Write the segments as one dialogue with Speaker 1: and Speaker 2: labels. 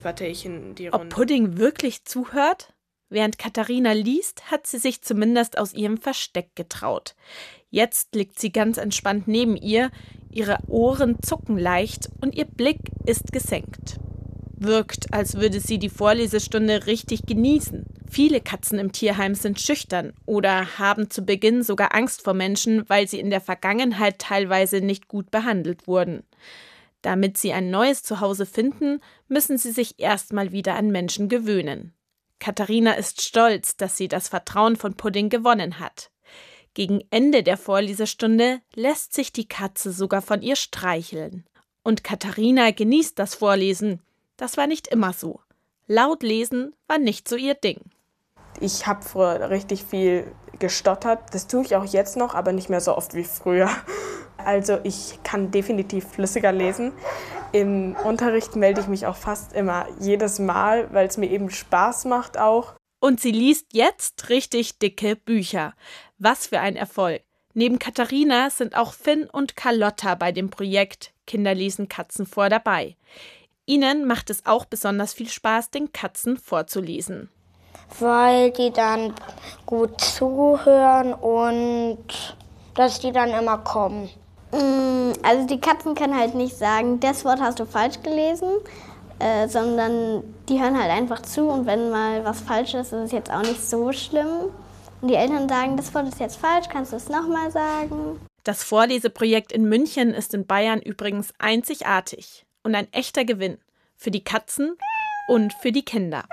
Speaker 1: Warte ich in die
Speaker 2: Ob
Speaker 1: Runde.
Speaker 2: Pudding wirklich zuhört? Während Katharina liest, hat sie sich zumindest aus ihrem Versteck getraut. Jetzt liegt sie ganz entspannt neben ihr, ihre Ohren zucken leicht und ihr Blick ist gesenkt. Wirkt, als würde sie die Vorlesestunde richtig genießen. Viele Katzen im Tierheim sind schüchtern oder haben zu Beginn sogar Angst vor Menschen, weil sie in der Vergangenheit teilweise nicht gut behandelt wurden. Damit sie ein neues Zuhause finden, müssen sie sich erstmal wieder an Menschen gewöhnen. Katharina ist stolz, dass sie das Vertrauen von Pudding gewonnen hat. Gegen Ende der Vorlesestunde lässt sich die Katze sogar von ihr streicheln. Und Katharina genießt das Vorlesen. Das war nicht immer so. Laut lesen war nicht so ihr Ding.
Speaker 1: Ich habe früher richtig viel gestottert. Das tue ich auch jetzt noch, aber nicht mehr so oft wie früher. Also ich kann definitiv flüssiger lesen. Im Unterricht melde ich mich auch fast immer jedes Mal, weil es mir eben Spaß macht auch.
Speaker 2: Und sie liest jetzt richtig dicke Bücher. Was für ein Erfolg. Neben Katharina sind auch Finn und Carlotta bei dem Projekt Kinder lesen Katzen vor dabei. Ihnen macht es auch besonders viel Spaß, den Katzen vorzulesen.
Speaker 3: Weil die dann gut zuhören und dass die dann immer kommen.
Speaker 4: Also die Katzen können halt nicht sagen, das Wort hast du falsch gelesen, sondern die hören halt einfach zu und wenn mal was falsch ist, ist es jetzt auch nicht so schlimm. Und die Eltern sagen, das Wort ist jetzt falsch, kannst du es nochmal sagen?
Speaker 2: Das Vorleseprojekt in München ist in Bayern übrigens einzigartig und ein echter Gewinn für die Katzen und für die Kinder.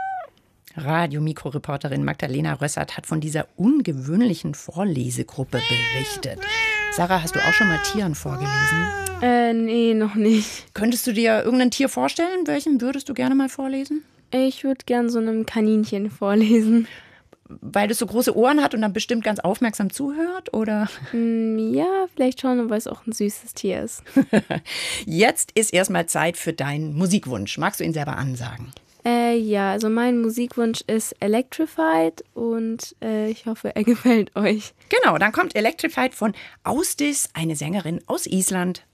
Speaker 5: Radio-Mikroreporterin Magdalena Rössert hat von dieser ungewöhnlichen Vorlesegruppe berichtet. Sarah, hast du auch schon mal Tieren vorgelesen?
Speaker 6: Nee, noch nicht.
Speaker 5: Könntest du dir irgendein Tier vorstellen? Welchen würdest du gerne mal vorlesen?
Speaker 6: Ich würde gern so einem Kaninchen vorlesen.
Speaker 5: Weil es so große Ohren hat und dann bestimmt ganz aufmerksam zuhört, oder?
Speaker 6: Ja, vielleicht schon, weil es auch ein süßes Tier ist.
Speaker 5: Jetzt ist erstmal Zeit für deinen Musikwunsch. Magst du ihn selber ansagen?
Speaker 6: Ja, also mein Musikwunsch ist Electrified und ich hoffe, er gefällt euch.
Speaker 5: Genau, dann kommt Electrified von Ásdís, eine Sängerin aus Island.